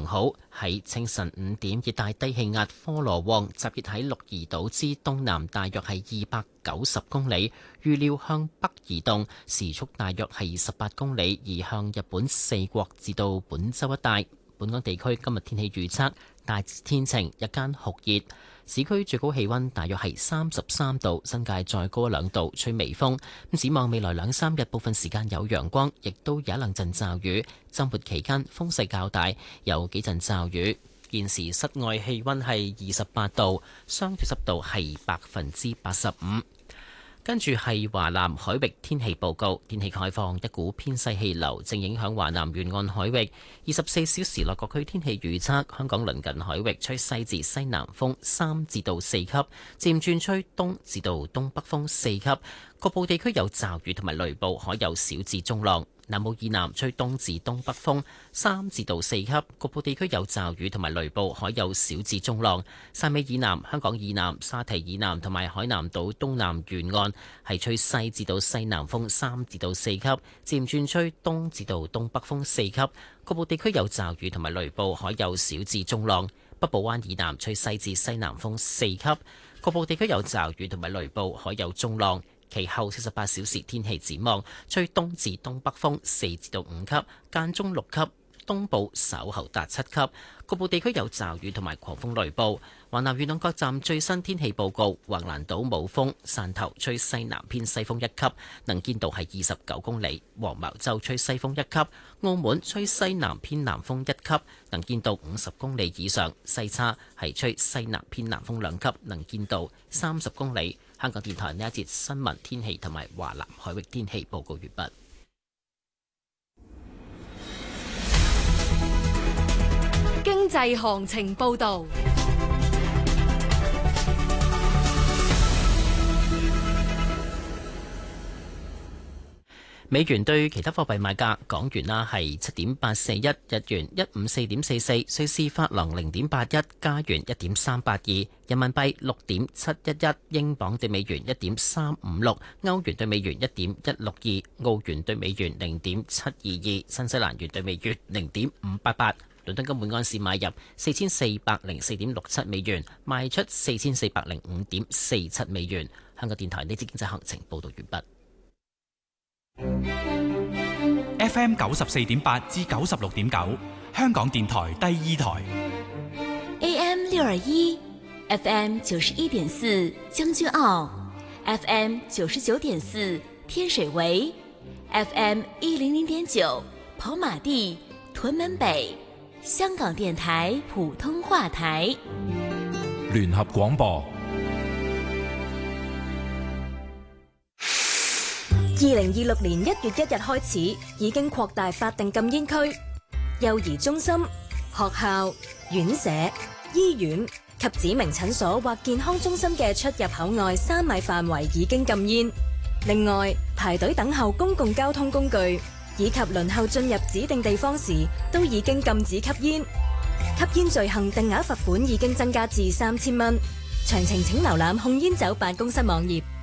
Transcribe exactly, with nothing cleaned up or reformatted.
好。喺清晨五點，熱帶低氣壓科羅旺集結喺鹿兒島之東南，大約係二百九十公里，預料向北移動，時速大約係十八公里，移向日本四國至到本州一帶。本港地區今日天氣預測大致天晴，日間酷熱，市區最高氣溫大約係三十三度，新界再高一兩度，吹微風。咁展望未來兩三日，部分時間有陽光，亦都有一兩陣驟雨。周末期間風勢較大，有幾陣驟雨。現時室外氣溫係二十八度，相對濕度係百分之八十五。跟住係華南海域天氣報告，天氣概況，一股偏西氣流正影響華南沿岸海域。二十四小時內各區天氣預測，香港鄰近海域吹西至西南風三至到四級，漸轉吹東至到東北風四級，局部地區有驟雨同埋雷暴，可有小至中浪。南澳以南吹東至東北風三至到四級，局部地區有驟雨同埋雷暴，海有小至中浪。汕尾以南、香港以南、沙堤以南同埋海南島東南沿岸係吹西至到西南風三至到四級，漸轉吹東至到東北風四級，局部地區有驟雨同埋雷暴，海有小至中浪。北部灣以南吹西至西南風四級，局部地區有驟雨同埋雷暴，海有中浪。其後四十八小時天氣展望，吹東至東北風四至到五級，間中六級，東部稍後達七級，局部地區有驟雨同埋狂風雷暴。華南沿岸各站最新天氣報告：橫瀾島冇風，汕頭吹西南偏西風一級，能見度係二十九公里；黃茅洲吹西風一級，澳門吹西南偏南風一級，能見度五十公里以上；西沙係吹西南偏南風兩級，能見度三十公里。香港電台呢一節新聞天氣同埋華南海域天氣報告完畢。 經濟行情報導。 美元對其他貨幣賣價：港元啦係七點八四一，日元一五四點四四，瑞士法郎零點八一，加元一點三八二，人民幣六點七一一，英鎊對美元一點三五六，歐元對美元一點一六二，澳元對美元零點七二二，新西蘭元對美元零點五八八。倫敦金每安士買入四千四百零四點六七美元，賣出四千四百零五點四七美元。香港電台呢節經濟行情報道完畢。 F M 九十四點八至九十六點九，香港電台第二台。 A M 六二一，F M 九十一點四將軍澳 ，F M 九十九點四天水圍 ，F M 一零零點九跑馬地、屯門北，香港電台普通話台。 聯合廣播。 二零二六年一月一日開始，已經擴大法定禁煙區，幼兒中心、學校、院舍、醫院及指明診所或健康中心嘅出入口外三米範圍已經禁煙。另外，排隊等候公共交通工具以及輪候進入指定地方時，都已經禁止吸煙。吸煙罪行定額罰款已經增加至三千蚊。詳情請瀏覽控煙酒辦公室網頁。